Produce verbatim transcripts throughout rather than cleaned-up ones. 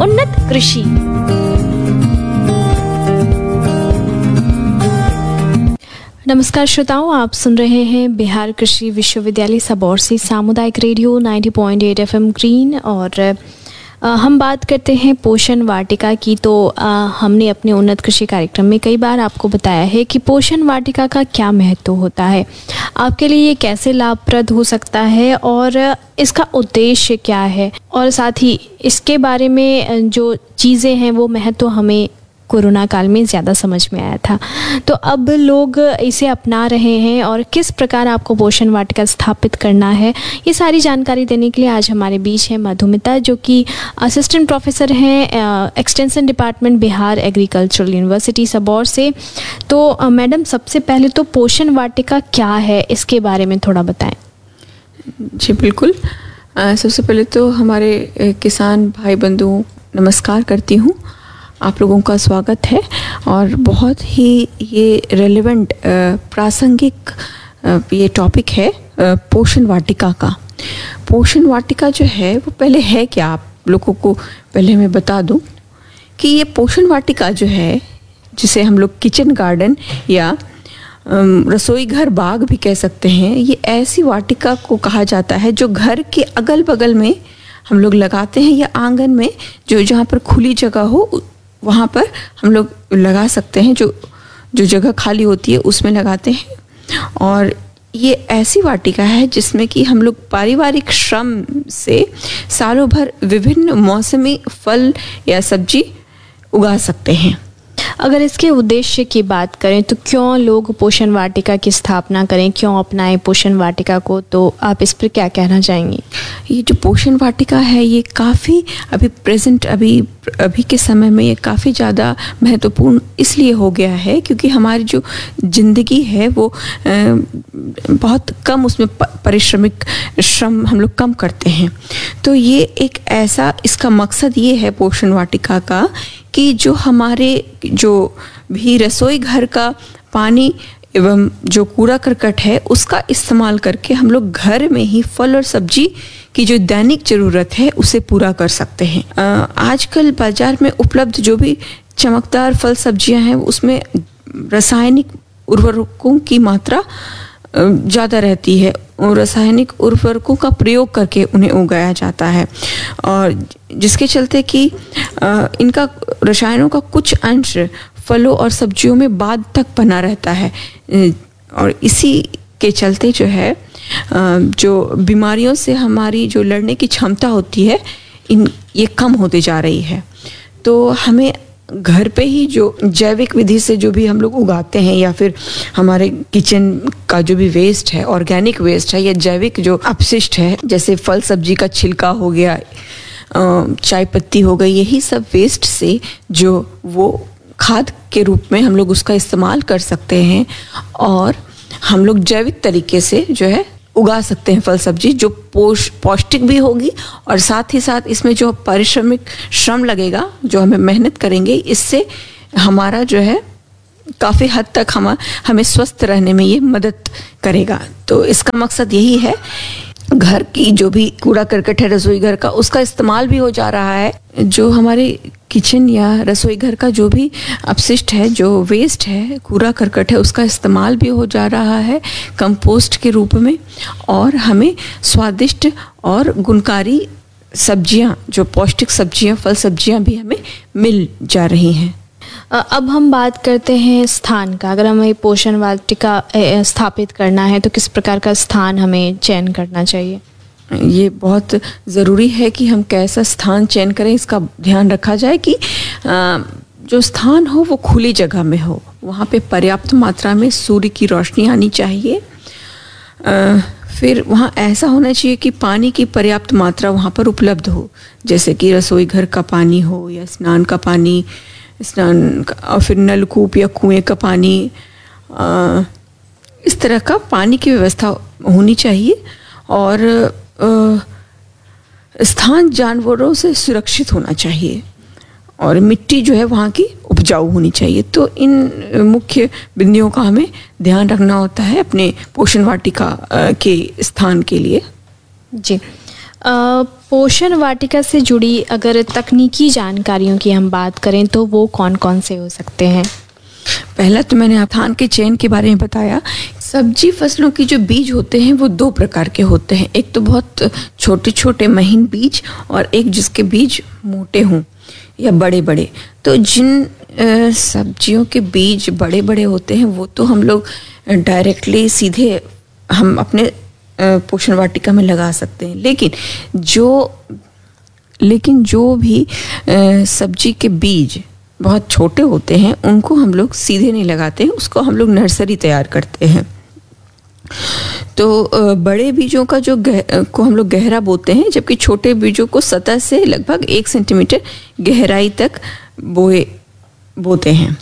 उन्नत कृषि। नमस्कार श्रोताओं, आप सुन रहे हैं बिहार कृषि विश्वविद्यालय सबौर से सामुदायिक रेडियो नब्बे पॉइंट आठ एफ एम ग्रीन। और आ, हम बात करते हैं पोषण वाटिका की। तो आ, हमने अपने उन्नत कृषि कार्यक्रम में कई बार आपको बताया है कि पोषण वाटिका का क्या महत्व होता है, आपके लिए ये कैसे लाभप्रद हो सकता है और इसका उद्देश्य क्या है, और साथ ही इसके बारे में जो चीज़ें हैं वो महत्व हमें कोरोना काल में ज़्यादा समझ में आया था। तो अब लोग इसे अपना रहे हैं और किस प्रकार आपको पोषण वाटिका स्थापित करना है, ये सारी जानकारी देने के लिए आज हमारे बीच है मधुमिता, जो कि असिस्टेंट प्रोफेसर हैं extension department Bihar agricultural university Sabour से। तो मैडम, सबसे पहले तो पोषण वाटिका क्या है, इसके बारे में थोड़ा बताएं। जी बिल्कुल। सबसे पहले तो हमारे किसान भाई बंधुओं नमस्कार करती हूँ, आप लोगों का स्वागत है। और बहुत ही ये रेलेवेंट प्रासंगिक ये टॉपिक है पोषण वाटिका का। पोषण वाटिका जो है वो पहले है क्या, आप लोगों को पहले मैं बता दूं कि ये पोषण वाटिका जो है, जिसे हम लोग किचन गार्डन या रसोई घर बाग भी कह सकते हैं, ये ऐसी वाटिका को कहा जाता है जो घर के अगल बगल में हम लोग लगाते हैं या आंगन में, जो जहाँ पर खुली जगह हो वहाँ पर हम लोग लगा सकते हैं। जो जो जगह खाली होती है उसमें लगाते हैं। और ये ऐसी वाटिका है जिसमें कि हम लोग पारिवारिक श्रम से सालों भर विभिन्न मौसमी फल या सब्जी उगा सकते हैं। अगर इसके उद्देश्य की बात करें तो क्यों लोग पोषण वाटिका की स्थापना करें, क्यों अपनाएं पोषण वाटिका को, तो आप इस पर क्या कहना चाहेंगी? ये जो पोषण वाटिका है ये काफ़ी अभी प्रेजेंट अभी अभी के समय में ये काफ़ी ज़्यादा महत्वपूर्ण इसलिए हो गया है क्योंकि हमारी जो ज़िंदगी है वो बहुत कम, उसमें पारिश्रमिक श्रम हम लोग कम करते हैं। तो ये एक ऐसा, इसका मकसद ये है पोषण वाटिका का कि जो हमारे जो भी रसोई घर का पानी एवं जो कूड़ा करकट है उसका इस्तेमाल करके हम लोग घर में ही फल और सब्जी की जो दैनिक ज़रूरत है उसे पूरा कर सकते हैं। आजकल बाज़ार में उपलब्ध जो भी चमकदार फल सब्जियां हैं उसमें रासायनिक उर्वरकों की मात्रा ज़्यादा रहती है और रासायनिक उर्वरकों का प्रयोग करके उन्हें उगाया जाता है, और जिसके चलते कि इनका रसायनों का कुछ अंश फलों और सब्जियों में बाद तक बना रहता है। और इसी के चलते जो है जो बीमारियों से हमारी जो लड़ने की क्षमता होती है इन ये कम होती जा रही है। तो हमें घर पे ही जो जैविक विधि से जो भी हम लोग उगाते हैं या फिर हमारे किचन का जो भी वेस्ट है, ऑर्गेनिक वेस्ट है या जैविक जो अपशिष्ट है, जैसे फल सब्जी का छिलका हो गया, चाय पत्ती हो गई, यही सब वेस्ट से जो वो खाद के रूप में हम लोग उसका इस्तेमाल कर सकते हैं और हम लोग जैविक तरीके से जो है उगा सकते हैं फल सब्जी, जो पोष पौष्टिक भी होगी और साथ ही साथ इसमें जो पारिश्रमिक श्रम लगेगा, जो हमें मेहनत करेंगे, इससे हमारा जो है काफ़ी हद तक हम हमें स्वस्थ रहने में ये मदद करेगा। तो इसका मकसद यही है, घर की जो भी कूड़ा करकट है रसोई घर का उसका इस्तेमाल भी हो जा रहा है, जो हमारे किचन या रसोई घर का जो भी अपशिष्ट है, जो वेस्ट है, कूड़ा करकट है, उसका इस्तेमाल भी हो जा रहा है कंपोस्ट के रूप में, और हमें स्वादिष्ट और गुणकारी सब्जियां, जो पौष्टिक सब्जियां, फल सब्जियां भी हमें मिल जा रही हैं। अब हम बात करते हैं स्थान का। अगर हमें पोषण वाटिका स्थापित करना है तो किस प्रकार का स्थान हमें चयन करना चाहिए? ये बहुत ज़रूरी है कि हम कैसा स्थान चयन करें, इसका ध्यान रखा जाए कि जो स्थान हो वो खुली जगह में हो, वहाँ पे पर्याप्त मात्रा में सूर्य की रोशनी आनी चाहिए। फिर वहाँ ऐसा होना चाहिए कि पानी की पर्याप्त मात्रा वहाँ पर उपलब्ध हो, जैसे कि रसोई घर का पानी हो या स्नान का पानी, स्नान और फिर नलकूप या कुएं का पानी, आ, इस तरह का पानी की व्यवस्था होनी चाहिए। और आ, स्थान जानवरों से सुरक्षित होना चाहिए और मिट्टी जो है वहाँ की उपजाऊ होनी चाहिए। तो इन मुख्य बिंदुओं का हमें ध्यान रखना होता है अपने पोषण वाटिका के स्थान के लिए। जी, पोषण वाटिका से जुड़ी अगर तकनीकी जानकारियों की हम बात करें तो वो कौन कौन से हो सकते हैं? पहला तो मैंने धान के चयन के बारे में बताया। सब्जी फसलों की जो बीज होते हैं वो दो प्रकार के होते हैं, एक तो बहुत छोटे छोटे महीन बीज और एक जिसके बीज मोटे हों या बड़े बड़े। तो जिन आ, सब्जियों के बीज बड़े बड़े होते हैं वो तो हम लोग डायरेक्टली सीधे हम अपने पोषण वाटिका में लगा सकते हैं, लेकिन जो लेकिन जो भी आ, सब्जी के बीज बहुत छोटे होते हैं उनको हम लोग सीधे नहीं लगाते हैं, उसको हम लोग नर्सरी तैयार करते हैं। तो बड़े बीजों का जो गह, को हम लोग गहरा बोते हैं, जबकि छोटे बीजों को सतह से लगभग एक सेंटीमीटर गहराई तक बोए बोते हैं।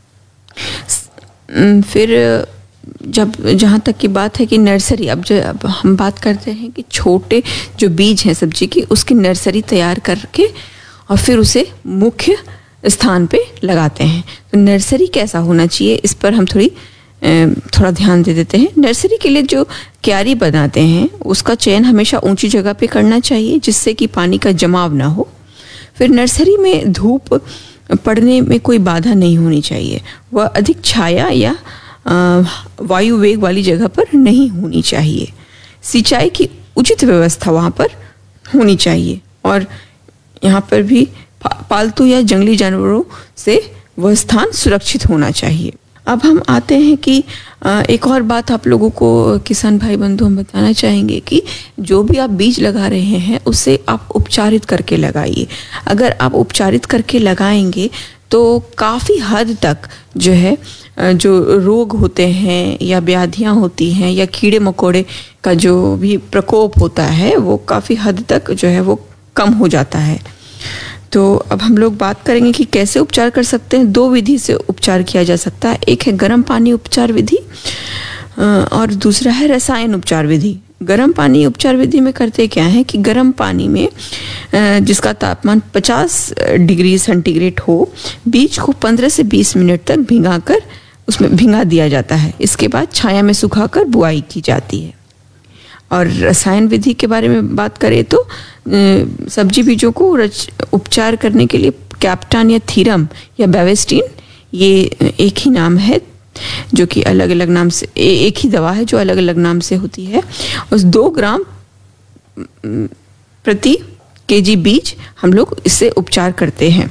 फिर जब जहाँ तक की बात है कि नर्सरी, अब जो अब हम बात करते हैं कि छोटे जो बीज हैं सब्जी की, उसकी नर्सरी तैयार करके और फिर उसे मुख्य स्थान पे लगाते हैं। तो नर्सरी कैसा होना चाहिए इस पर हम थोड़ी थोड़ा ध्यान दे देते हैं। नर्सरी के लिए जो क्यारी बनाते हैं उसका चयन हमेशा ऊंची जगह पे करना चाहिए जिससे कि पानी का जमाव ना हो। फिर नर्सरी में धूप पड़ने में कोई बाधा नहीं होनी चाहिए, वह अधिक छाया या वायु वेग वाली जगह पर नहीं होनी चाहिए। सिंचाई की उचित व्यवस्था वहाँ पर होनी चाहिए और यहाँ पर भी पालतू या जंगली जानवरों से वह स्थान सुरक्षित होना चाहिए। अब हम आते हैं कि एक और बात आप लोगों को किसान भाई बंधु हम बताना चाहेंगे कि जो भी आप बीज लगा रहे हैं उसे आप उपचारित करके लगाइए। अगर आप उपचारित करके लगाएंगे तो काफ़ी हद तक जो है जो रोग होते हैं या व्याधियाँ होती हैं या कीड़े मकोड़े का जो भी प्रकोप होता है वो काफ़ी हद तक जो है वो कम हो जाता है। तो अब हम लोग बात करेंगे कि कैसे उपचार कर सकते हैं। दो विधि से उपचार किया जा सकता है, एक है गर्म पानी उपचार विधि और दूसरा है रसायन उपचार विधि। गर्म पानी उपचार विधि में करते क्या है कि गर्म पानी में जिसका तापमान पचास डिग्री सेंटीग्रेड हो, बीज को पंद्रह से बीस मिनट तक भिगाकर उसमें भिगा दिया जाता है। इसके बाद छाया में सुखाकर बुआई की जाती है। और रसायन विधि के बारे में बात करें तो सब्जी बीजों को उपचार करने के लिए कैप्टान या थीरम या बेवेस्टीन, ये एक ही नाम है जो कि अलग अलग नाम से, एक ही दवा है जो अलग अलग नाम से होती है। उस दो ग्राम प्रति केजी बीज हम लोग इससे उपचार करते हैं।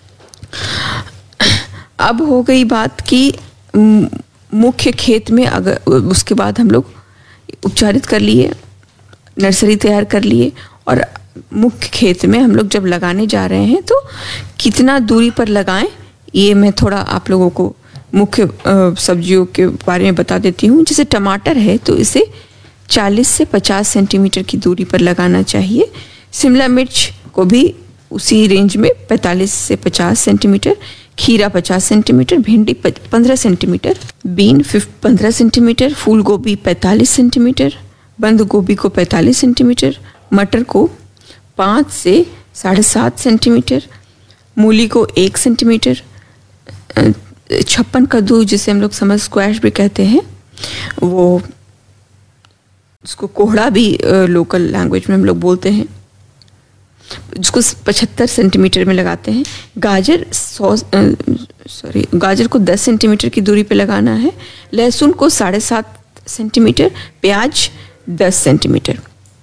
अब हो गई बात कि मुख्य खेत में, अगर उसके बाद हम लोग उपचारित कर लिए, नर्सरी तैयार कर लिए और मुख्य खेत में हम लोग जब लगाने जा रहे हैं तो कितना दूरी पर लगाएं, ये मैं थोड़ा आप लोगों को मुख्य सब्जियों के बारे में बता देती हूँ। जैसे टमाटर है तो इसे चालीस से पचास सेंटीमीटर की दूरी पर लगाना चाहिए। शिमला मिर्च को भी उसी रेंज में पैंतालीस से पचास सेंटीमीटर, खीरा पचास सेंटीमीटर, भिंडी पंद्रह सेंटीमीटर, बीन पंद्रह सेंटीमीटर, फूल गोभी पैंतालीस सेंटीमीटर, बंद गोभी को पैंतालीस सेंटीमीटर, मटर को पाँच से साढ़े सात सेंटीमीटर, मूली को एक सेंटीमीटर, छप्पन कद्दू जिसे हम लोग समर स्क्वैश भी कहते हैं, वो उसको कोहड़ा भी लोकल लैंग्वेज में हम लोग बोलते हैं, जिसको पचहत्तर सेंटीमीटर में लगाते हैं। गाजर सौ सॉरी गाजर को दस सेंटीमीटर की दूरी पे लगाना है। लहसुन को साढ़े सात सेंटीमीटर, प्याज दस सेंटीमीटर।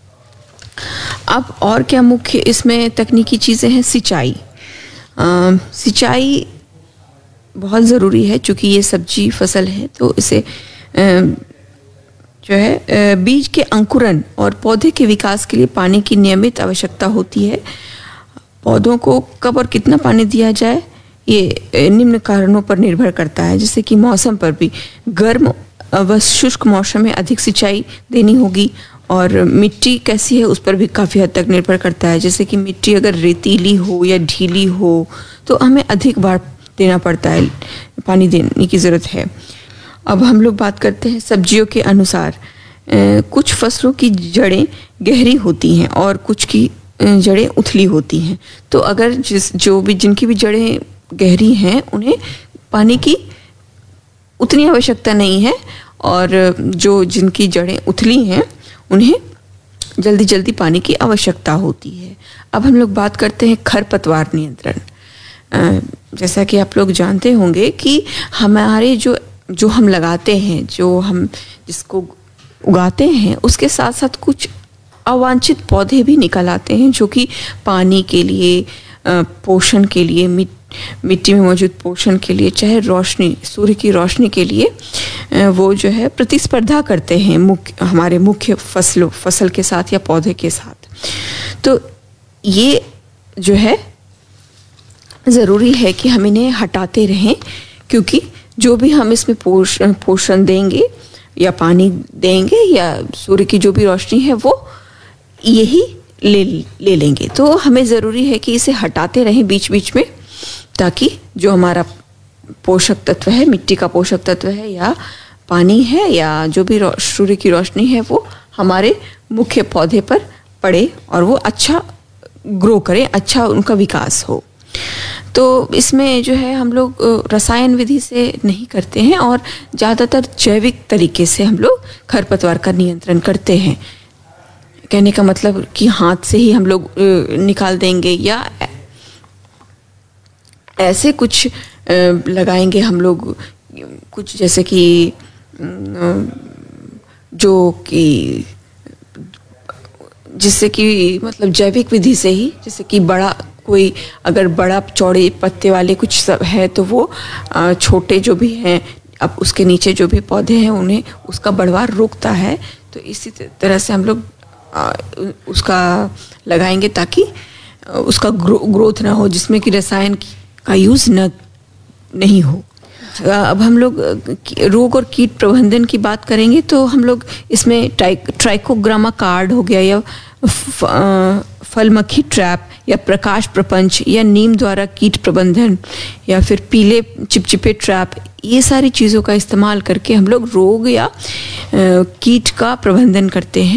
अब और क्या मुख्य इसमें तकनीकी चीज़ें हैं। सिंचाई सिंचाई बहुत ज़रूरी है क्योंकि ये सब्जी फसल है, तो इसे जो है बीज के अंकुरन और पौधे के विकास के लिए पानी की नियमित आवश्यकता होती है। पौधों को कब और कितना पानी दिया जाए ये निम्न कारणों पर निर्भर करता है, जैसे कि मौसम पर भी। गर्म व शुष्क मौसम में अधिक सिंचाई देनी होगी और मिट्टी कैसी है उस पर भी काफ़ी हद तक निर्भर करता है। जैसे कि मिट्टी अगर रेतीली हो या ढीली हो तो हमें अधिक बार देना पड़ता है, पानी देने की ज़रूरत है। अब हम लोग बात करते हैं सब्जियों के अनुसार। ए, कुछ फसलों की जड़ें गहरी होती हैं और कुछ की जड़ें उथली होती हैं। तो अगर जिस जो भी जिनकी भी जड़ें गहरी हैं उन्हें पानी की उतनी आवश्यकता नहीं है, और जो जिनकी जड़ें उथली हैं उन्हें जल्दी जल्दी पानी की आवश्यकता होती है। अब हम लोग बात करते हैं खरपतवार नियंत्रण। जैसा कि आप लोग जानते होंगे कि हमारे जो जो हम लगाते हैं, जो हम जिसको उगाते हैं, उसके साथ साथ कुछ अवांछित पौधे भी निकल आते हैं जो कि पानी के लिए, पोषण के लिए, मिट, मिट्टी में मौजूद पोषण के लिए, चाहे रोशनी, सूर्य की रोशनी के लिए वो जो है प्रतिस्पर्धा करते हैं मुख्य हमारे मुख्य फसलों फसल के साथ या पौधे के साथ। तो ये जो है ज़रूरी है कि हम इन्हें हटाते रहें, क्योंकि जो भी हम इसमें पोषण पोषण देंगे या पानी देंगे या सूर्य की जो भी रोशनी है वो यही ले ले लेंगे। तो हमें ज़रूरी है कि इसे हटाते रहें बीच बीच में, ताकि जो हमारा पोषक तत्व है, मिट्टी का पोषक तत्व है या पानी है या जो भी सूर्य की रोशनी है, वो हमारे मुख्य पौधे पर पड़े और वो अच्छा ग्रो करें, अच्छा उनका विकास हो। तो इसमें जो है हम लोग रसायन विधि से नहीं करते हैं और ज़्यादातर जैविक तरीके से हम लोग खरपतवार का नियंत्रण करते हैं। कहने का मतलब कि हाथ से ही हम लोग निकाल देंगे या ऐसे कुछ लगाएंगे हम लोग, कुछ जैसे कि जो कि जिससे कि मतलब जैविक विधि से ही, जैसे कि बड़ा कोई अगर बड़ा चौड़े पत्ते वाले कुछ सब है तो वो छोटे जो भी हैं, अब उसके नीचे जो भी पौधे हैं उन्हें उसका बढ़वार रोकता है। तो इसी तरह से हम लोग उसका लगाएंगे ताकि उसका ग्रो, ग्रोथ ना हो, जिसमें कि रसायन का यूज़ न नहीं हो। अब हम लोग रोग और कीट प्रबंधन की बात करेंगे तो हम लोग इसमें ट्राइ ट्राइकोग्रामा कार्ड हो गया या फल मक्खी ट्रैप या प्रकाश प्रपंच या नीम द्वारा कीट प्रबंधन या फिर पीले चिपचिपे ट्रैप, ये सारी चीज़ों का इस्तेमाल करके हम लोग रोग या कीट का प्रबंधन करते हैं।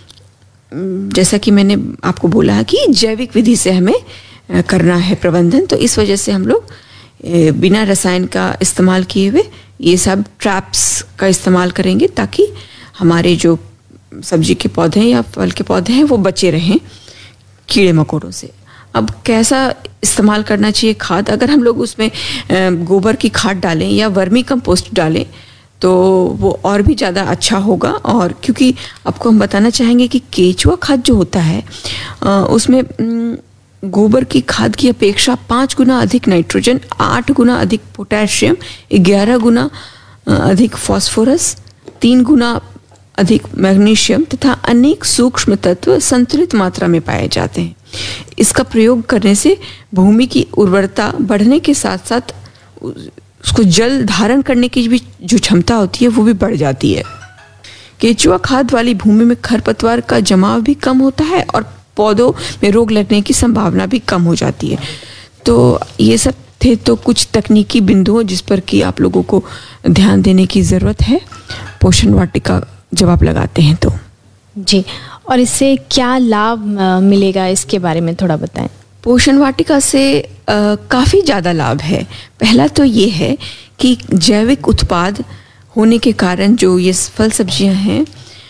जैसा कि मैंने आपको बोला कि जैविक विधि से हमें करना है प्रबंधन, तो इस वजह से हम लोग बिना रसायन का इस्तेमाल किए हुए ये सब ट्रैप्स का इस्तेमाल करेंगे ताकि हमारे जो सब्जी के पौधे या फल के पौधे हैं वो बचे रहें कीड़े मकोड़ों से। अब कैसा इस्तेमाल करना चाहिए खाद? अगर हम लोग उसमें गोबर की खाद डालें या वर्मी कंपोस्ट डालें तो वो और भी ज़्यादा अच्छा होगा। और क्योंकि आपको हम बताना चाहेंगे कि केचुआ खाद जो होता है उसमें गोबर की खाद की अपेक्षा पाँच गुना अधिक नाइट्रोजन, आठ गुना अधिक पोटेशियम, ग्यारह गुना अधिक फास्फोरस, तीन गुना अधिक मैग्नीशियम तथा अनेक सूक्ष्म तत्व संतुलित मात्रा में पाए जाते हैं। इसका प्रयोग करने से भूमि की उर्वरता बढ़ने के साथ साथ उसको जल धारण करने की भी जो क्षमता होती है वो भी बढ़ जाती है। केचुआ खाद वाली भूमि में खरपतवार का जमाव भी कम होता है और पौधों में रोग लगने की संभावना भी कम हो जाती है। तो ये सब थे तो कुछ तकनीकी बिंदु जिस पर कि आप लोगों को ध्यान देने की ज़रूरत है पोषण वाटिका जब आप लगाते हैं तो। जी, और इससे क्या लाभ मिलेगा इसके बारे में थोड़ा बताएं। पोषण वाटिका से काफ़ी ज़्यादा लाभ है। पहला तो ये है कि जैविक उत्पाद होने के कारण जो ये फल सब्जियां हैं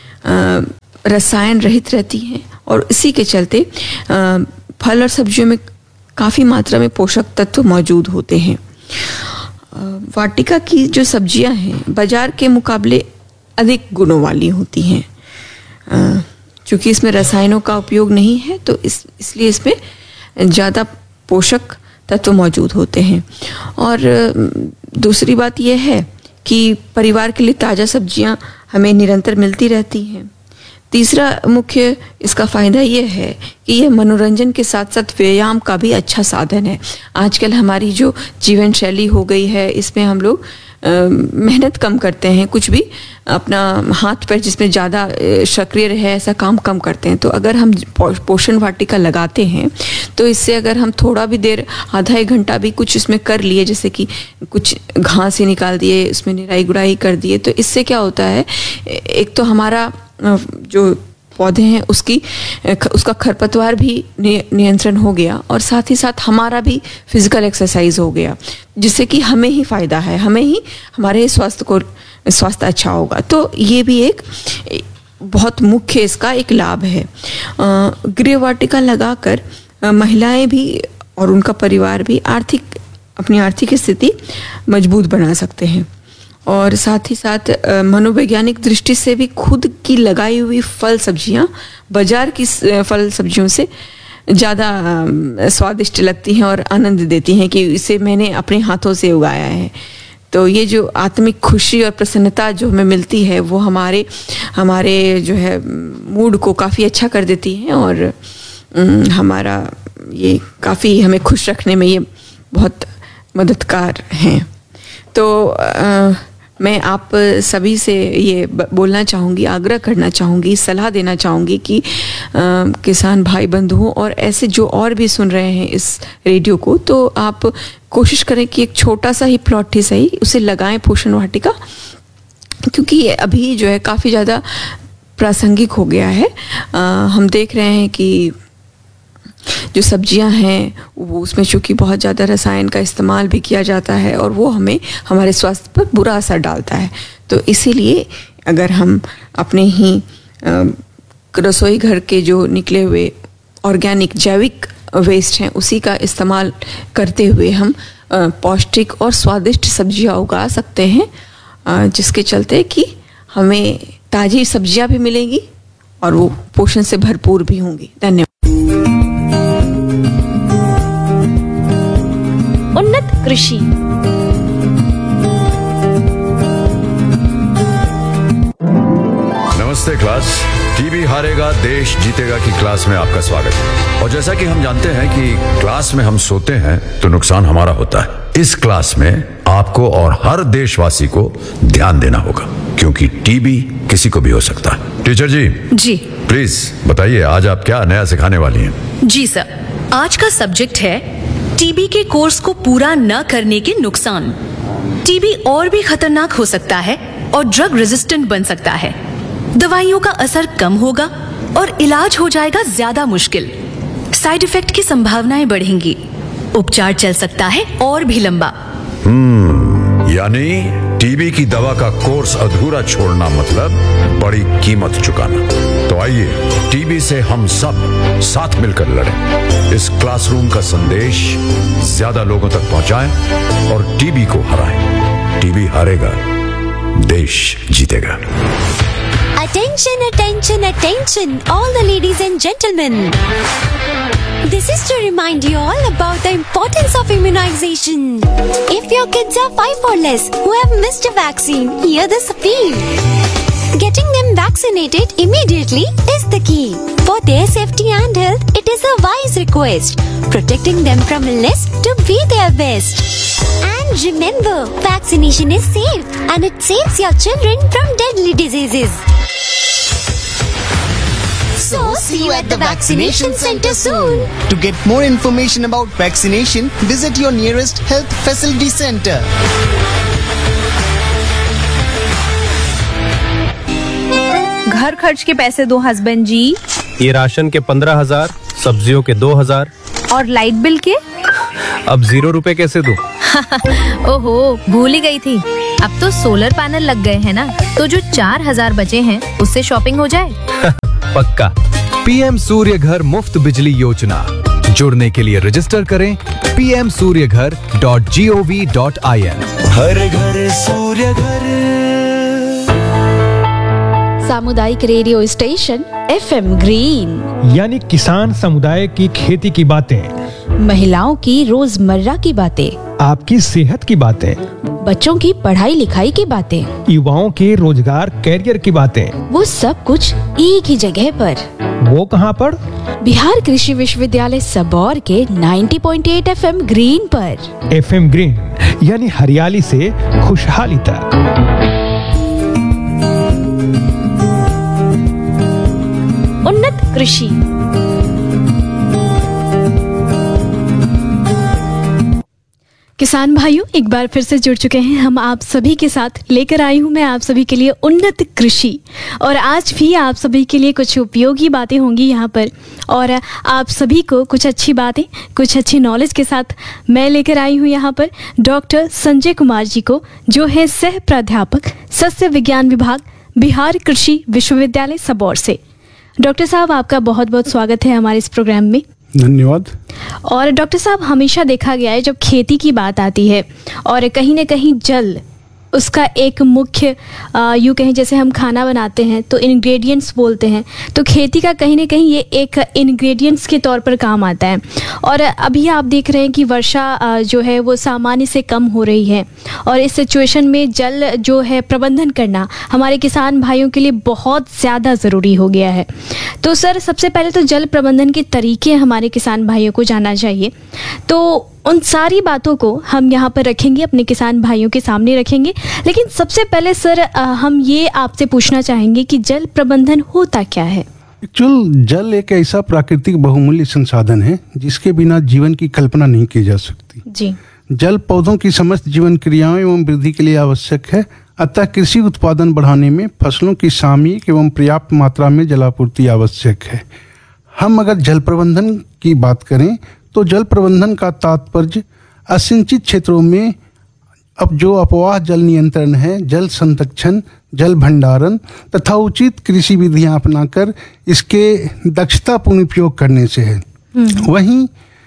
रसायन रहित रहती हैं और इसी के चलते आ, फल और सब्जियों में काफ़ी मात्रा में पोषक तत्व मौजूद होते हैं। वाटिका की जो सब्जियां हैं बाज़ार के मुकाबले अधिक गुणों वाली होती हैं। चूँकि इसमें रसायनों का उपयोग नहीं है तो इस इसलिए इसमें ज़्यादा पोषक तत्व मौजूद होते हैं। और दूसरी बात यह है कि परिवार के लिए ताज़ा सब्जियां हमें निरंतर मिलती रहती हैं। तीसरा मुख्य इसका फ़ायदा ये है कि यह मनोरंजन के साथ साथ व्यायाम का भी अच्छा साधन है। आजकल हमारी जो जीवन शैली हो गई है इसमें हम लोग मेहनत कम करते हैं, कुछ भी अपना हाथ पैर जिसमें ज़्यादा सक्रिय रहे ऐसा काम कम करते हैं। तो अगर हम पोषण वाटिका लगाते हैं तो इससे अगर हम थोड़ा भी देर आधा एक घंटा भी कुछ इसमें कर लिए, जैसे कि कुछ घास ही निकाल दिए, उसमें निराई गुड़ाई कर दिए, तो इससे क्या होता है, एक तो हमारा जो पौधे हैं उसकी उसका खरपतवार भी नियंत्रण हो गया और साथ ही साथ हमारा भी फिजिकल एक्सरसाइज हो गया, जिससे कि हमें ही फ़ायदा है, हमें ही हमारे स्वास्थ्य को स्वास्थ्य अच्छा होगा। तो ये भी एक बहुत मुख्य इसका एक लाभ है। गृह वाटिका लगाकर महिलाएं भी और उनका परिवार भी आर्थिक अपनी आर्थिक स्थिति मजबूत बना सकते हैं और साथ ही साथ मनोवैज्ञानिक दृष्टि से भी खुद की लगाई हुई फल सब्जियां बाजार की फल सब्जियों से ज़्यादा स्वादिष्ट लगती हैं और आनंद देती हैं कि इसे मैंने अपने हाथों से उगाया है। तो ये जो आत्मिक खुशी और प्रसन्नता जो हमें मिलती है वो हमारे हमारे जो है मूड को काफ़ी अच्छा कर देती है और हमारा ये काफ़ी हमें खुश रखने में ये बहुत मददगार हैं। तो आ, मैं आप सभी से ये बोलना चाहूँगी, आग्रह करना चाहूँगी, सलाह देना चाहूँगी कि आ, किसान भाई बंधुओं और ऐसे जो और भी सुन रहे हैं इस रेडियो को, तो आप कोशिश करें कि एक छोटा सा ही प्लॉट ही सही उसे लगाएं पोषण वाटिका, क्योंकि ये अभी जो है काफ़ी ज़्यादा प्रासंगिक हो गया है। आ, हम देख रहे हैं कि जो सब्जियां हैं वो उसमें चूँकि बहुत ज़्यादा रसायन का इस्तेमाल भी किया जाता है और वो हमें हमारे स्वास्थ्य पर बुरा असर डालता है। तो इसीलिए अगर हम अपने ही रसोई घर के जो निकले हुए ऑर्गेनिक जैविक वेस्ट हैं उसी का इस्तेमाल करते हुए हम पौष्टिक और स्वादिष्ट सब्जियां उगा सकते हैं, जिसके चलते कि हमें ताज़ी सब्जियां भी मिलेंगी और वो पोषण से भरपूर भी होंगी। धन्यवाद। उन्नत कृषि। नमस्ते क्लास, टीबी हारेगा देश जीतेगा की क्लास में आपका स्वागत है। और जैसा कि हम जानते हैं कि क्लास में हम सोते हैं तो नुकसान हमारा होता है। इस क्लास में आपको और हर देशवासी को ध्यान देना होगा, क्योंकि टीबी किसी को भी हो सकता है। टीचर जी जी प्लीज बताइए, आज आप क्या नया सिखाने वाली हैं? जी सर, आज का सब्जेक्ट है टीबी के कोर्स को पूरा न करने के नुकसान। टीबी और भी खतरनाक हो सकता है और ड्रग रेजिस्टेंट बन सकता है। दवाइयों का असर कम होगा और इलाज हो जाएगा ज्यादा मुश्किल। साइड इफेक्ट की संभावनाएं बढ़ेंगी। उपचार चल सकता है और भी लंबा। हम्म यानी टीबी की दवा का कोर्स अधूरा छोड़ना मतलब बड़ी कीमत चुकाना। तो आइए टीबी से हम सब साथ मिलकर लड़ें। इस क्लासरूम का संदेश ज्यादा लोगों तक पहुंचाएं और टीबी को हराएं। टीबी हारेगा, देश जीतेगा। Attention, attention, attention, all the ladies and gentlemen. This is to remind you all about the importance of immunization. If your kids are five or less who have missed a vaccine, hear this appeal. Getting them vaccinated immediately is the key. For their safety and health, it is a wise request. Protecting them from illness to be their best. And remember, vaccination is safe and it saves your children from deadly diseases. So, see you at the vaccination center soon. To get more information about vaccination, visit your nearest health facility center. घर खर्च के पैसे दो husband जी। ये ration के पंद्रह हजार, सब्जियों के दो हजार और लाइट बिल के? अब जीरो रुपए कैसे दूं? ओहो, भूल ही गई थी। अब तो सोलर पैनल लग गए हैं ना, तो जो चार हजार बचे हैं उससे शॉपिंग हो जाए। पक्का। पीएम सूर्य घर मुफ्त बिजली योजना। जुड़ने के लिए रजिस्टर करें पी एम सूर्य घर dot G O V dot I N. हर घर सूर्य घर। सामुदायिक radio station F M green, यानी किसान समुदाय की खेती की बातें, महिलाओं की रोजमर्रा की बातें, आपकी सेहत की बातें, बच्चों की पढ़ाई लिखाई की बातें, युवाओं के रोजगार कैरियर की बातें, वो सब कुछ एक ही जगह पर। वो कहाँ पर? बिहार कृषि विश्वविद्यालय सबौर के नब्बे पॉइंट आठ एफ एम ग्रीन पर। एफ एम ग्रीन यानी हरियाली से खुशहाली तक। उन्नत कृषि। किसान भाइयों, एक बार फिर से जुड़ चुके हैं हम आप सभी के साथ। लेकर आई हूं मैं आप सभी के लिए उन्नत कृषि, और आज भी आप सभी के लिए कुछ उपयोगी बातें होंगी यहाँ पर, और आप सभी को कुछ अच्छी बातें, कुछ अच्छी नॉलेज के साथ मैं लेकर आई हूँ यहाँ पर डॉक्टर संजय कुमार जी को, जो है सह प्राध्यापक सस्य विज्ञान विभाग बिहार कृषि विश्वविद्यालय सबौर से। डॉक्टर साहब, आपका बहुत बहुत स्वागत है हमारे इस प्रोग्राम में। धन्यवाद। और डॉक्टर साहब, हमेशा देखा गया है जब खेती की बात आती है और कहीं ना कहीं जल उसका एक मुख्य यूँ कहें, जैसे हम खाना बनाते हैं तो इंग्रेडिएंट्स बोलते हैं, तो खेती का कहीं ना कहीं ये एक इंग्रेडिएंट्स के तौर पर काम आता है। और अभी आप देख रहे हैं कि वर्षा जो है वो सामान्य से कम हो रही है और इस सिचुएशन में जल जो है प्रबंधन करना हमारे किसान भाइयों के लिए बहुत ज़्यादा ज़रूरी हो गया है। तो सर, सबसे पहले तो जल प्रबंधन के तरीके हमारे किसान भाइयों को जानना चाहिए, तो उन सारी बातों को हम यहाँ पर रखेंगे, अपने किसान भाइयों के सामने रखेंगे। लेकिन सबसे पहले सर, हम ये आपसे पूछना चाहेंगे कि जल प्रबंधन होता क्या है? एक्चुअल जल एक ऐसा प्राकृतिक बहुमूल्य संसाधन है जिसके बिना जीवन की कल्पना नहीं की जा सकती। जी। जल पौधों की समस्त जीवन क्रियाओं एवं वृद्धि के लिए आवश्यक है। अतः कृषि उत्पादन बढ़ाने में फसलों की सामयिक एवं पर्याप्त मात्रा में जलापूर्ति आवश्यक है। हम अगर जल प्रबंधन की बात करें तो जल प्रबंधन का तात्पर्य असिंचित क्षेत्रों में अब जो अपवाह जल नियंत्रण है, जल संरक्षण, जल भंडारण तथा उचित कृषि विधियां अपनाकर इसके दक्षतापूर्ण उपयोग करने से है। वहीं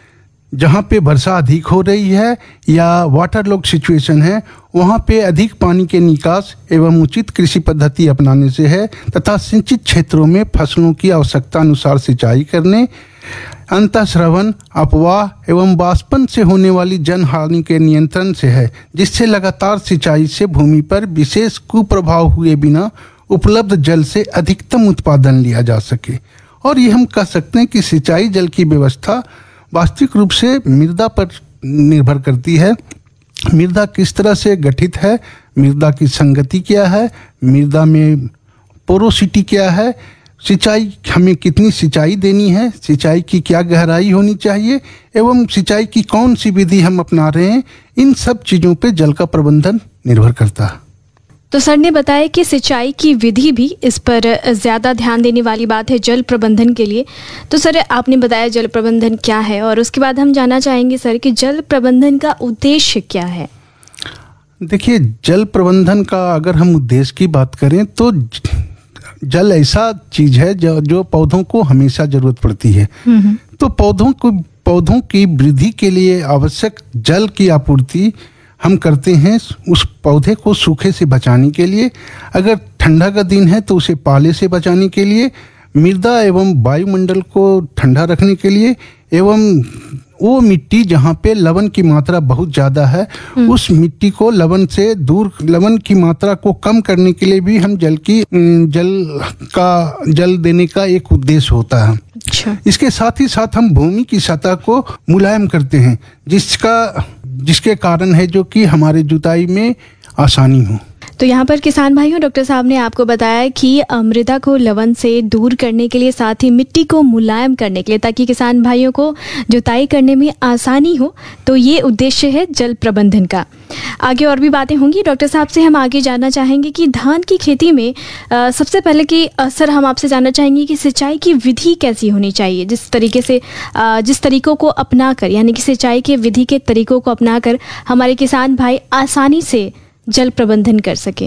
जहाँ पे वर्षा अधिक हो रही है या वाटर लॉग सिचुएशन है, वहाँ पे अधिक पानी के निकास एवं उचित कृषि पद्धति अपनाने से है तथा सिंचित क्षेत्रों में फसलों की आवश्यकता अनुसार सिंचाई करने, अंतःस्रवण, अपवाह एवं वाष्पन से होने वाली जन हानि के नियंत्रण से है, जिससे लगातार सिंचाई से भूमि पर विशेष कुप्रभाव हुए बिना उपलब्ध जल से अधिकतम उत्पादन लिया जा सके। और ये हम कह सकते हैं कि सिंचाई जल की व्यवस्था वास्तविक रूप से मृदा पर निर्भर करती है। मृदा किस तरह से गठित है, मृदा की संगति क्या है, मृदा में पोरोसिटी क्या है, सिंचाई हमें कितनी सिंचाई देनी है, सिंचाई की क्या गहराई होनी चाहिए एवं सिंचाई की कौन सी विधि हम अपना रहे हैं, इन सब चीज़ों पे जल का प्रबंधन निर्भर करता है। तो सर ने बताया कि सिंचाई की विधि भी इस पर ज़्यादा ध्यान देने वाली बात है जल प्रबंधन के लिए। तो सर, आपने बताया जल प्रबंधन क्या है और उसके बाद हम जानना चाहेंगे सर कि जल प्रबंधन का उद्देश्य क्या है? देखिए, जल प्रबंधन का अगर हम उद्देश्य की बात करें तो जल ऐसा चीज है जो जो पौधों को हमेशा जरूरत पड़ती है। तो पौधों को पौधों की वृद्धि के लिए आवश्यक जल की आपूर्ति हम करते हैं उस पौधे को सूखे से बचाने के लिए, अगर ठंडा का दिन है तो उसे पाले से बचाने के लिए, मृदा एवं वायुमंडल को ठंडा रखने के लिए, एवं वो मिट्टी जहाँ पे लवण की मात्रा बहुत ज़्यादा है उस मिट्टी को लवण से दूर, लवण की मात्रा को कम करने के लिए भी हम जल की जल का जल देने का एक उद्देश्य होता है। अच्छा। इसके साथ ही साथ हम भूमि की सतह को मुलायम करते हैं, जिसका जिसके कारण है जो कि हमारे जुताई में आसानी हो। तो यहाँ पर किसान भाइयों, डॉक्टर साहब ने आपको बताया कि मृदा को लवण से दूर करने के लिए, साथ ही मिट्टी को मुलायम करने के लिए, ताकि किसान भाइयों को जुताई करने में आसानी हो। तो ये उद्देश्य है जल प्रबंधन का। आगे और भी बातें होंगी। डॉक्टर साहब से हम आगे जानना चाहेंगे कि धान की खेती में आ, सबसे पहले कि सर हम आपसे जानना चाहेंगे कि सिंचाई की विधि कैसी होनी चाहिए, जिस तरीके से आ, जिस तरीकों को अपनाकर, यानी कि सिंचाई के विधि के तरीकों को अपनाकर हमारे किसान भाई आसानी से जल प्रबंधन कर सके।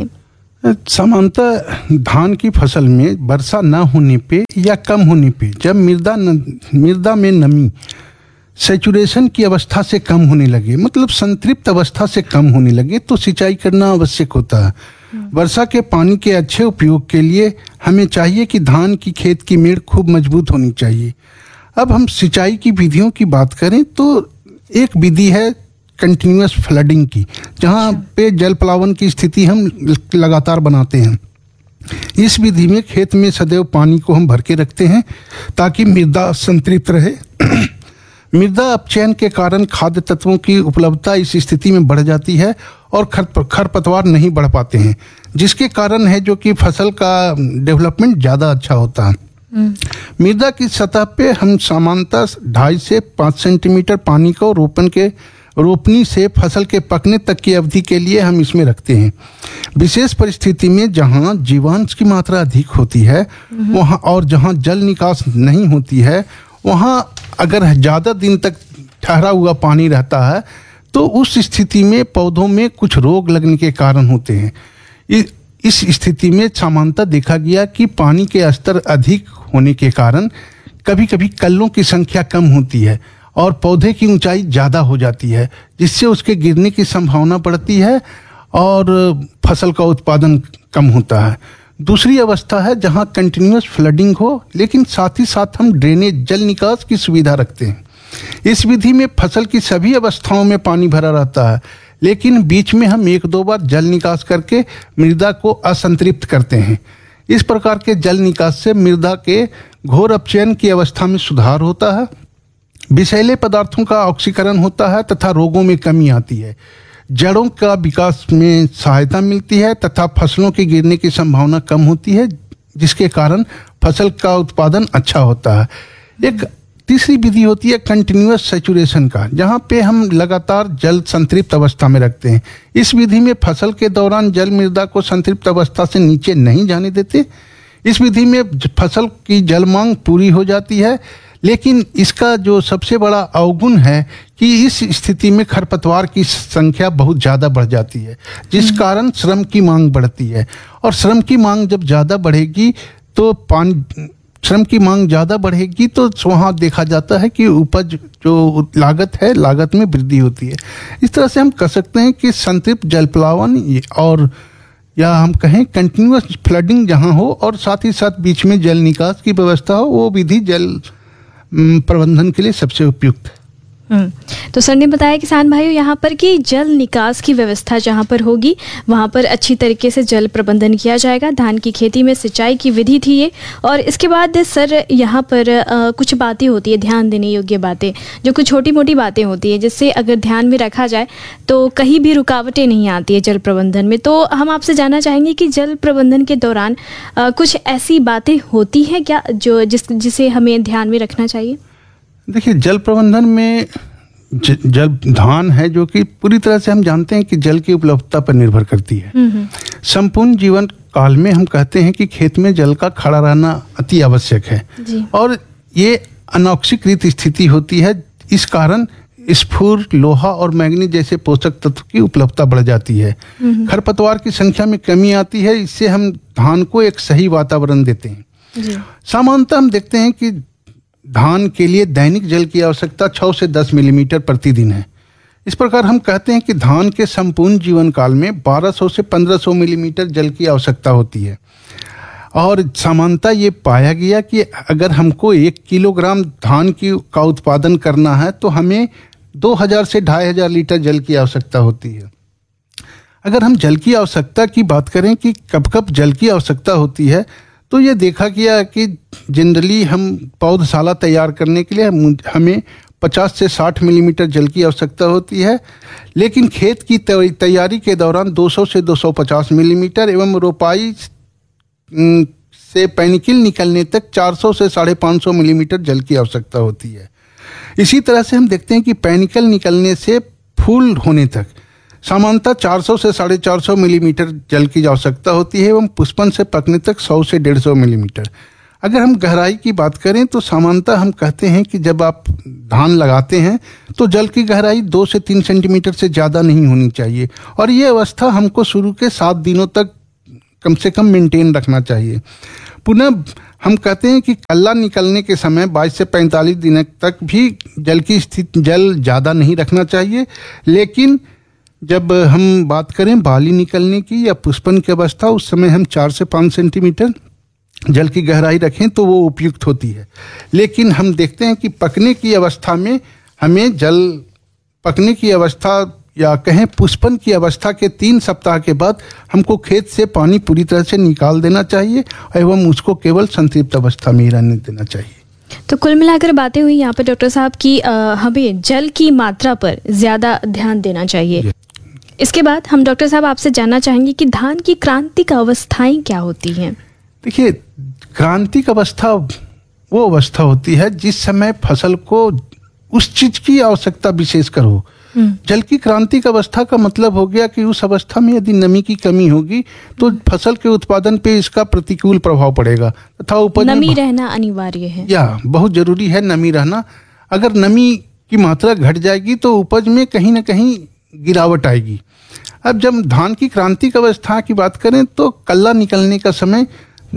सामान्यतः धान की फसल में वर्षा न होने पे या कम होने पे, जब मृदा मृदा में नमी सैचुरेशन की अवस्था से कम होने लगे, मतलब संतृप्त अवस्था से कम होने लगे, तो सिंचाई करना आवश्यक होता है। वर्षा के पानी के अच्छे उपयोग के लिए हमें चाहिए कि धान की खेत की मेड़ खूब मजबूत होनी चाहिए। अब हम सिंचाई की विधियों की बात करें तो एक विधि है कंटिन्यूअस फ्लडिंग की, जहाँ पे जल प्लावन की स्थिति हम लगातार बनाते हैं। इस विधि में खेत में सदैव पानी को हम भर के रखते हैं ताकि मृदा संतृप्त रहे। मृदा अपचयन के कारण खाद्य तत्वों की उपलब्धता इस स्थिति में बढ़ जाती है और खरपतवार नहीं बढ़ पाते हैं, जिसके कारण है जो कि फसल का डेवलपमेंट ज़्यादा अच्छा होता है। मृदा की सतह पे हम सामान्यतः ढाई से पाँच सेंटीमीटर पानी को रोपण के रोपनी से फसल के पकने तक की अवधि के लिए हम इसमें रखते हैं। विशेष परिस्थिति में जहाँ जीवांश की मात्रा अधिक होती है वहाँ और जहाँ जल निकास नहीं होती है, वहाँ अगर ज़्यादा दिन तक ठहरा हुआ पानी रहता है तो उस स्थिति में पौधों में कुछ रोग लगने के कारण होते हैं। इस स्थिति में सामान्यतः देखा गया कि पानी के स्तर अधिक होने के कारण कभी कभी कल्लों की संख्या कम होती है और पौधे की ऊंचाई ज़्यादा हो जाती है, जिससे उसके गिरने की संभावना बढ़ती है और फसल का उत्पादन कम होता है। दूसरी अवस्था है जहां कंटिन्यूअस फ्लडिंग हो, लेकिन साथ ही साथ हम ड्रेनेज जल निकास की सुविधा रखते हैं। इस विधि में फसल की सभी अवस्थाओं में पानी भरा रहता है, लेकिन बीच में हम एक दो बार जल निकास करके मृदा को असंतृप्त करते हैं। इस प्रकार के जल निकास से मृदा के घोर अपचयन की अवस्था में सुधार होता है, विषैले पदार्थों का ऑक्सीकरण होता है तथा रोगों में कमी आती है, जड़ों का विकास में सहायता मिलती है तथा फसलों के गिरने की संभावना कम होती है, जिसके कारण फसल का उत्पादन अच्छा होता है। एक तीसरी विधि होती है कंटिन्यूअस सैचुरेशन का, जहाँ पे हम लगातार जल संतृप्त अवस्था में रखते हैं। इस विधि में फसल के दौरान जल मृदा को संतृप्त अवस्था से नीचे नहीं जाने देते। इस विधि में फसल की जल मांग पूरी हो जाती है, लेकिन इसका जो सबसे बड़ा अवगुण है कि इस स्थिति में खरपतवार की संख्या बहुत ज़्यादा बढ़ जाती है, जिस कारण श्रम की मांग बढ़ती है। और श्रम की मांग जब ज़्यादा बढ़ेगी तो पानी श्रम की मांग ज़्यादा बढ़ेगी तो वहाँ देखा जाता है कि उपज जो लागत है, लागत में वृद्धि होती है। इस तरह से हम कह सकते हैं कि संतृप्त जल प्लावन और या हम कहें कंटिन्यूअस फ्लडिंग जहाँ हो और साथ ही साथ बीच में जल निकास की व्यवस्था हो, वो विधि जल प्रबंधन के लिए सबसे उपयुक्त है। तो सर ने बताया किसान भाइयों यहाँ पर कि जल निकास की व्यवस्था जहाँ पर होगी वहाँ पर अच्छी तरीके से जल प्रबंधन किया जाएगा। धान की खेती में सिंचाई की विधि थी ये। और इसके बाद सर यहाँ पर आ, कुछ बातें होती है, ध्यान देने योग्य बातें, जो कुछ छोटी मोटी बातें होती है, जिससे अगर ध्यान में रखा जाए तो कहीं भी रुकावटें नहीं आती है जल प्रबंधन में। तो हम आपसे जानना चाहेंगे कि जल प्रबंधन के दौरान आ, कुछ ऐसी बातें होती हैं क्या जो जिस जिसे हमें ध्यान में रखना चाहिए? देखिए, जल प्रबंधन में ज, जल धान है जो कि पूरी तरह से हम जानते हैं कि जल की उपलब्धता पर निर्भर करती है। संपूर्ण जीवन काल में हम कहते हैं कि खेत में जल का खड़ा रहना अति आवश्यक है और ये अनॉक्सीकृत स्थिति होती है। इस कारण स्फूर, लोहा और मैग्नीज जैसे पोषक तत्व की उपलब्धता बढ़ जाती है। खरपतवार की संख्या में कमी आती है। इससे हम धान को एक सही वातावरण देते हैं। सामान्यतः हम देखते हैं कि धान के लिए दैनिक जल की आवश्यकता छह से दस मिलीमीटर प्रतिदिन है। इस प्रकार हम कहते हैं कि धान के संपूर्ण जीवन काल में बारह सौ से पंद्रह सौ मिलीमीटर जल की आवश्यकता होती है। और सामान्यतः ये पाया गया कि अगर हमको एक किलोग्राम धान की का उत्पादन करना है तो हमें दो हज़ार से ढाई हज़ार लीटर जल की आवश्यकता होती है। अगर हम जल की आवश्यकता की बात करें कि कब कब जल की आवश्यकता होती है, तो ये देखा गया कि जनरली हम पौधशाला तैयार करने के लिए हमें पचास से साठ मिलीमीटर जल की आवश्यकता होती है, लेकिन खेत की तैयारी के दौरान दो सौ से दो सौ पचास मिलीमीटर एवं रोपाई से पैनिकल निकलने तक चार सौ से साढ़े पाँच सौ मिलीमीटर जल की आवश्यकता होती है। इसी तरह से हम देखते हैं कि पैनिकल निकलने से फूल होने तक सामान्यतः चार सौ से साढ़े चार सौ मिलीमीटर जल की आवश्यकता होती है एवं पुष्पन से पकने तक सौ से डेढ़ सौ मिलीमीटर। अगर हम गहराई की बात करें तो सामान्यतः हम कहते हैं कि जब आप धान लगाते हैं तो जल की गहराई दो से तीन सेंटीमीटर से ज़्यादा नहीं होनी चाहिए और ये अवस्था हमको शुरू के सात दिनों तक कम से कम मेंटेन रखना चाहिए। पुनः हम कहते हैं कि कल्ला निकलने के समय बाईस से पैंतालीस दिन तक भी जल की स्थिति जल ज़्यादा नहीं रखना चाहिए, लेकिन जब हम बात करें बाली निकलने की या पुष्पन की अवस्था, उस समय हम चार से पाँच सेंटीमीटर जल की गहराई रखें तो वो उपयुक्त होती है। लेकिन हम देखते हैं कि पकने की अवस्था में हमें जल पकने की अवस्था या कहें पुष्पन की अवस्था के तीन सप्ताह के बाद हमको खेत से पानी पूरी तरह से निकाल देना चाहिए एवं उसको केवल संतृप्त अवस्था में ही रहने देना चाहिए। तो कुल मिलाकर बातें हुई यहाँ पर डॉक्टर साहब की हमें जल की मात्रा पर ज़्यादा ध्यान देना चाहिए। इसके बाद हम डॉक्टर साहब आपसे जानना चाहेंगे कि धान की क्रांतिक अवस्थाएं क्या होती हैं? देखिए, क्रांतिक अवस्था वो अवस्था होती है जिस समय फसल को उस चीज की आवश्यकता विशेषकर हो। जल की क्रांतिक अवस्था का मतलब हो गया कि उस अवस्था में यदि नमी की कमी होगी तो फसल के उत्पादन पे इसका प्रतिकूल प्रभाव पड़ेगा तथा उपज नमी रहना अनिवार्य है या बहुत जरूरी है नमी रहना। अगर नमी की मात्रा घट जाएगी तो उपज में कहीं ना कहीं गिरावट आएगी। अब जब धान की क्रांतिक अवस्था की बात करें तो कल्ला निकलने का समय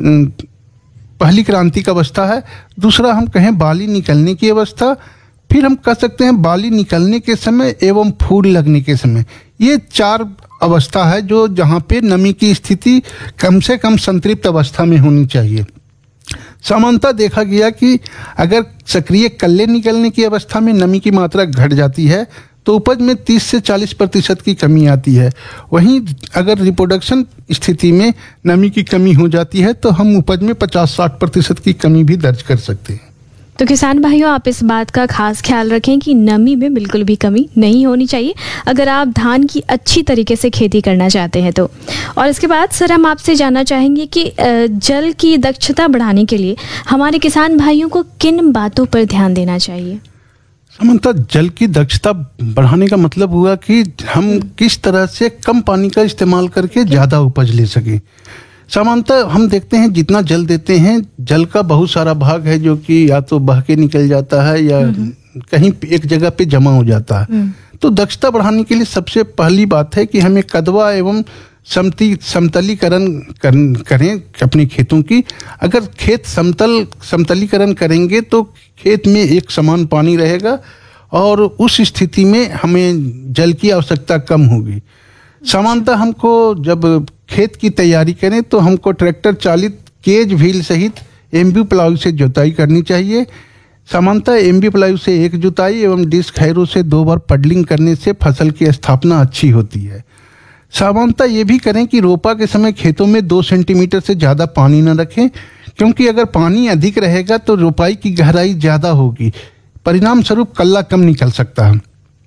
पहली क्रांतिक अवस्था है। दूसरा हम कहें बाली निकलने की अवस्था, फिर हम कह सकते हैं बाली निकलने के समय एवं फूल लगने के समय। ये चार अवस्था है जो जहाँ पे नमी की स्थिति कम से कम संतृप्त अवस्था में होनी चाहिए। सामान्यतः देखा गया कि अगर सक्रिय कल्ले निकलने की अवस्था में नमी की मात्रा घट जाती है तो उपज में तीस से चालीस प्रतिशत की कमी आती है। वहीं अगर रिप्रोडक्शन स्थिति में नमी की कमी हो जाती है तो हम उपज में पचास साठ प्रतिशत की कमी भी दर्ज कर सकते हैं। तो किसान भाइयों, आप इस बात का खास ख्याल रखें कि नमी में बिल्कुल भी कमी नहीं होनी चाहिए अगर आप धान की अच्छी तरीके से खेती करना चाहते हैं तो। और इसके बाद सर हम आपसे जानना चाहेंगे कि जल की दक्षता बढ़ाने के लिए हमारे किसान भाइयों को किन बातों पर ध्यान देना चाहिए? सामान्यतः जल की दक्षता बढ़ाने का मतलब हुआ कि हम किस तरह से कम पानी का इस्तेमाल करके ज़्यादा उपज ले सकें। सामान्यतः हम देखते हैं जितना जल देते हैं, जल का बहुत सारा भाग है जो कि या तो बह के निकल जाता है या कहीं एक जगह पे जमा हो जाता है। तो दक्षता बढ़ाने के लिए सबसे पहली बात है कि हमें कदवा एवं समती समतलीकरण कर, करें अपने खेतों की। अगर खेत समतल समतलीकरण करेंगे तो खेत में एक समान पानी रहेगा और उस स्थिति में हमें जल की आवश्यकता कम होगी। सामान्यतः हमको जब खेत की तैयारी करें तो हमको ट्रैक्टर चालित केज व्हील सहित एमबी प्लाऊ से जुताई करनी चाहिए। सामान्यतः एमबी प्लाऊ से एक जुताई एवं डिस्क हैरो से दो बार पडलिंग करने से फसल की स्थापना अच्छी होती है। सामान्यतः ये भी करें कि रोपा के समय खेतों में दो सेंटीमीटर से ज़्यादा पानी न रखें, क्योंकि अगर पानी अधिक रहेगा तो रोपाई की गहराई ज़्यादा होगी, परिणाम स्वरूप कल्ला कम निकल सकता है।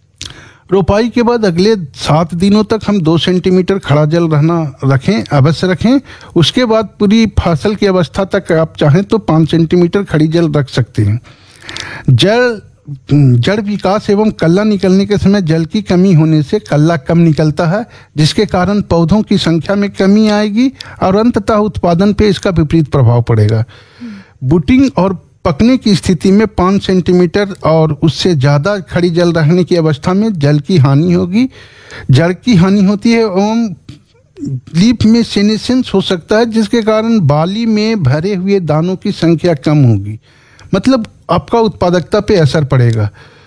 रोपाई के बाद अगले सात दिनों तक हम दो सेंटीमीटर खड़ा जल रहना रखें अवश्य रखें। उसके बाद पूरी फसल की अवस्था तक आप चाहें तो पाँच सेंटीमीटर खड़ी जल रख सकते हैं। जल जड़ विकास एवं कल्ला निकलने के समय जल की कमी होने से कल्ला कम निकलता है, जिसके कारण पौधों की संख्या में कमी आएगी और अंततः उत्पादन पे इसका विपरीत प्रभाव पड़ेगा। बूटिंग और पकने की स्थिति में पाँच सेंटीमीटर और उससे ज़्यादा खड़ी जल रहने की अवस्था में जल की हानि होगी, जड़ की हानि होती है एवं लीफ में सेनेसेंस हो सकता है, जिसके कारण बाली में भरे हुए दानों की संख्या कम होगी, मतलब आपका उत्पादकता पे असर पड़ेगा।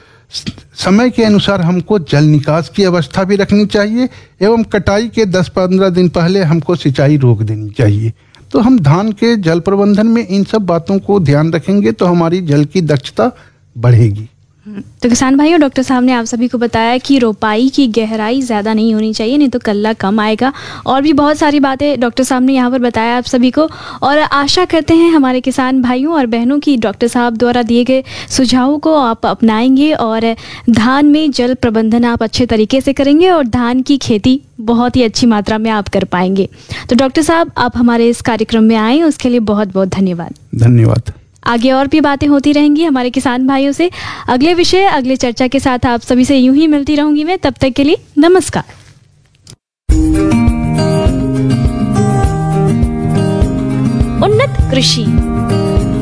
समय के अनुसार हमको जल निकास की अवस्था भी रखनी चाहिए एवं कटाई के दस पंद्रह दिन पहले हमको सिंचाई रोक देनी चाहिए। तो हम धान के जल प्रबंधन में इन सब बातों को ध्यान रखेंगे तो हमारी जल की दक्षता बढ़ेगी। तो किसान भाइयों, डॉक्टर साहब ने आप सभी को बताया कि रोपाई की गहराई ज़्यादा नहीं होनी चाहिए, नहीं तो कल्ला कम आएगा। और भी बहुत सारी बातें डॉक्टर साहब ने यहाँ पर बताया आप सभी को। और आशा करते हैं हमारे किसान भाइयों और बहनों की डॉक्टर साहब द्वारा दिए गए सुझावों को आप अपनाएंगे और धान में जल प्रबंधन आप अच्छे तरीके से करेंगे और धान की खेती बहुत ही अच्छी मात्रा में आप कर पाएंगे। तो डॉक्टर साहब, आप हमारे इस कार्यक्रम में आए, उसके लिए बहुत बहुत धन्यवाद। धन्यवाद। आगे और भी बातें होती रहेंगी हमारे किसान भाइयों से। अगले विषय, अगले चर्चा के साथ आप सभी से यूं ही मिलती रहूंगी मैं। तब तक के लिए नमस्कार। उन्नत कृषि